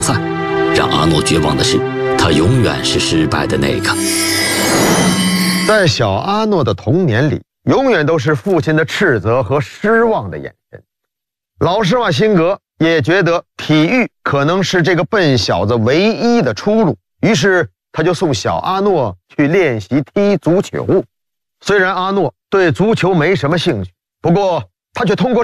赛。让阿诺绝望的是，他永远是失败的那个。 在小阿诺的童年里，永远都是父亲的斥责和失望的眼神。老施瓦辛格也觉得体育可能是这个笨小子唯一的出路，于是他就送小阿诺去练习踢足球。虽然阿诺对足球没什么兴趣，不过他却通过